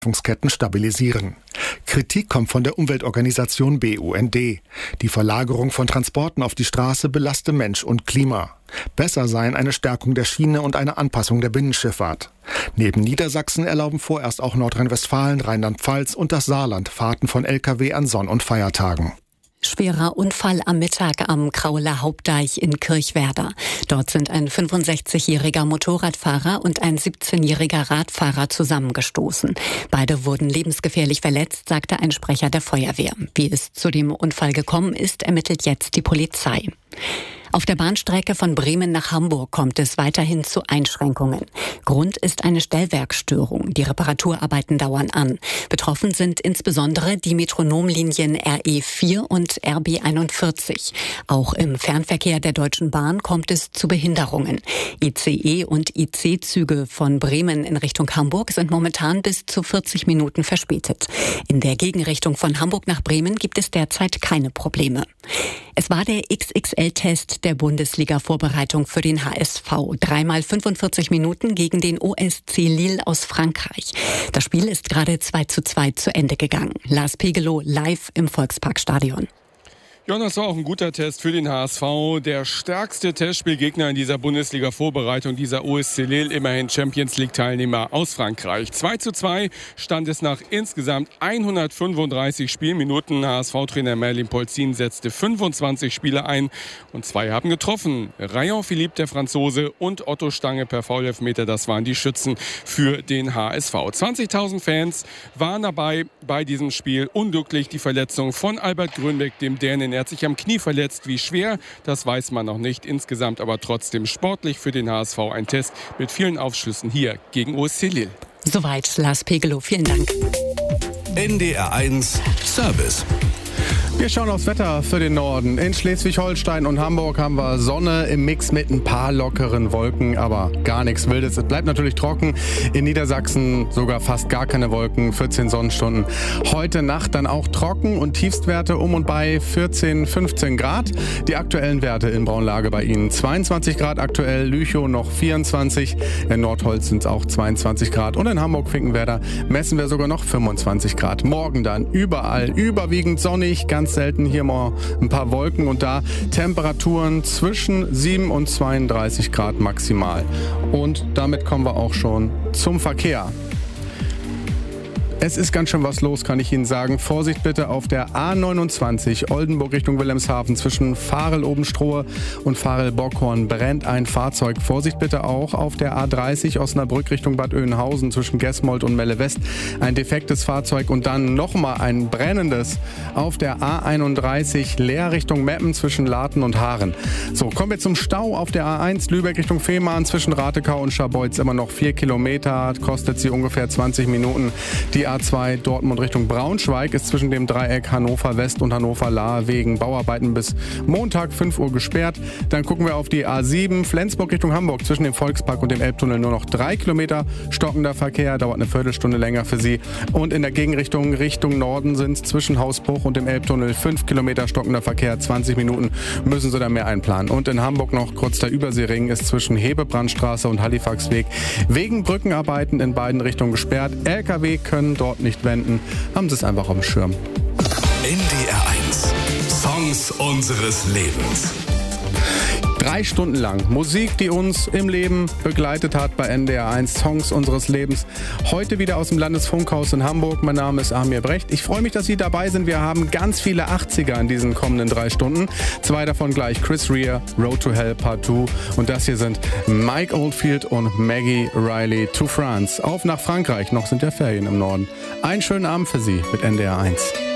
Wertschöpfungsketten stabilisieren. Kritik kommt von der Umweltorganisation BUND. Die Verlagerung von Transporten auf die Straße belaste Mensch und Klima. Besser seien eine Stärkung der Schiene und eine Anpassung der Binnenschifffahrt. Neben Niedersachsen erlauben vorerst auch Nordrhein-Westfalen, Rheinland-Pfalz und das Saarland Fahrten von Lkw an Sonn- und Feiertagen. Schwerer Unfall am Mittag am Krauler Hauptdeich in Kirchwerder. Dort sind ein 65-jähriger Motorradfahrer und ein 17-jähriger Radfahrer zusammengestoßen. Beide wurden lebensgefährlich verletzt, sagte ein Sprecher der Feuerwehr. Wie es zu dem Unfall gekommen ist, ermittelt jetzt die Polizei. Auf der Bahnstrecke von Bremen nach Hamburg kommt es weiterhin zu Einschränkungen. Grund ist eine Stellwerkstörung. Die Reparaturarbeiten dauern an. Betroffen sind insbesondere die Metronomlinien RE4 und RB41. Auch im Fernverkehr der Deutschen Bahn kommt es zu Behinderungen. ICE und IC-Züge von Bremen in Richtung Hamburg sind momentan bis zu 40 Minuten verspätet. In der Gegenrichtung von Hamburg nach Bremen gibt es derzeit keine Probleme. Es war der XXL-Test der Bundesliga-Vorbereitung für den HSV. 3x 45 Minuten gegen den OSC Lille aus Frankreich. Das Spiel ist gerade 2:2 zu Ende gegangen. Lars Pegelow live im Volksparkstadion. Ja, das war auch ein guter Test für den HSV. Der stärkste Testspielgegner in dieser Bundesliga-Vorbereitung, dieser OSC Lille, immerhin Champions-League-Teilnehmer aus Frankreich. 2:2 stand es nach insgesamt 135 Spielminuten. HSV-Trainer Merlin Polzin setzte 25 Spieler ein und 2 haben getroffen. Rayon Philippe, der Franzose, und Otto Stange per Foulelfmeter, das waren die Schützen für den HSV. 20.000 Fans waren dabei bei diesem Spiel. Unglücklich die Verletzung von Albert Grünbeck, dem Dänen. Er hat sich am Knie verletzt. Wie schwer, das weiß man noch nicht. Insgesamt aber trotzdem sportlich für den HSV ein Test mit vielen Aufschlüssen hier gegen OSC Lille. Soweit Lars Pegelow. Vielen Dank. NDR1 Service. Wir schauen aufs Wetter für den Norden. In Schleswig-Holstein und Hamburg haben wir Sonne im Mix mit ein paar lockeren Wolken, aber gar nichts Wildes. Es bleibt natürlich trocken. In Niedersachsen sogar fast gar keine Wolken, 14 Sonnenstunden. Heute Nacht dann auch trocken und Tiefstwerte um und bei 14, 15 Grad. Die aktuellen Werte in Braunlage bei Ihnen 22 Grad aktuell, Lüchow noch 24, in Nordholz sind es auch 22 Grad und in Hamburg-Finkenwerder messen wir sogar noch 25 Grad. Morgen dann überall überwiegend sonnig, ganz selten hier mal ein paar Wolken und da Temperaturen zwischen 7 und 32 Grad maximal. Und damit kommen wir auch schon zum Verkehr. Es ist ganz schön was los, kann ich Ihnen sagen. Vorsicht bitte auf der A29 Oldenburg Richtung Wilhelmshaven zwischen Varel-Obenstrohe und Varel-Bockhorn brennt ein Fahrzeug. Vorsicht bitte auch auf der A30 Osnabrück Richtung Bad Oeynhausen zwischen Gesmold und Melle West. Ein defektes Fahrzeug und dann nochmal ein brennendes auf der A31 Leer Richtung Meppen zwischen Laten und Haaren. So, kommen wir zum Stau auf der A1 Lübeck Richtung Fehmarn zwischen Ratekau und Scharbeutz. Immer noch 4 Kilometer, kostet sie ungefähr 20 Minuten. Die A2 Dortmund Richtung Braunschweig ist zwischen dem Dreieck Hannover West und Hannover Lahr wegen Bauarbeiten bis Montag 5 Uhr gesperrt. Dann gucken wir auf die A7 Flensburg Richtung Hamburg zwischen dem Volkspark und dem Elbtunnel nur noch 3 Kilometer. Stockender Verkehr, dauert eine Viertelstunde länger für Sie. Und in der Gegenrichtung Richtung Norden sind es zwischen Hausbruch und dem Elbtunnel 5 Kilometer stockender Verkehr, 20 Minuten müssen Sie da mehr einplanen. Und in Hamburg noch kurz der Überseering ist zwischen Hebebrandstraße und Halifaxweg wegen Brückenarbeiten in beiden Richtungen gesperrt. LKW können dort nicht wenden, haben Sie es einfach auf dem Schirm. NDR1 Songs unseres Lebens. 3 Stunden lang Musik, die uns im Leben begleitet hat bei NDR1 Songs unseres Lebens. Heute wieder aus dem Landesfunkhaus in Hamburg. Mein Name ist Amir Brecht. Ich freue mich, dass Sie dabei sind. Wir haben ganz viele 80er in diesen kommenden 3 Stunden. 2 davon gleich Chris Rea, Road to Hell Part 2. Und das hier sind Mike Oldfield und Maggie Riley to France. Auf nach Frankreich, noch sind ja Ferien im Norden. Einen schönen Abend für Sie mit NDR1.